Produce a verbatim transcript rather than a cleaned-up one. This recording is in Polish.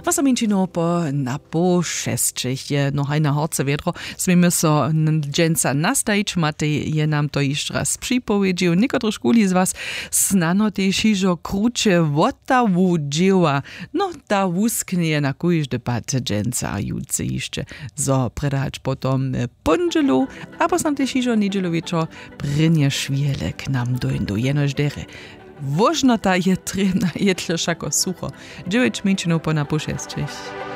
No sam inčino po na po šestčich je no haj na horce vedro. Smíme so dženca nastajič, Matej je nám to iš raz připovedžil. Niekotro škuli z vás snano tež ižo kruče votavu dživa. No ta wusknie na kujž debat dženca júce ešte zo predač potom ponželu, a sam tež ižo nedželu večer prinje šviele k nám dojdu. Jenož dere. Vožnota je trena, je tlo šako sucho. Dževeč minčino po na po šestčich.